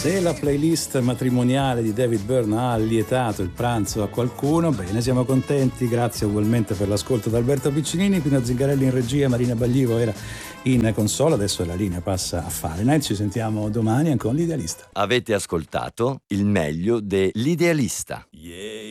Se la playlist matrimoniale di David Byrne ha allietato il pranzo a qualcuno, bene, siamo contenti. Grazie ugualmente per l'ascolto da Alberto Piccinini, Pino Zingarelli in regia, Marina Baglivo era in console, adesso la linea passa a Fahrenheit. Ci sentiamo domani con l'Idealista. Avete ascoltato il meglio dell'Idealista. Yeah.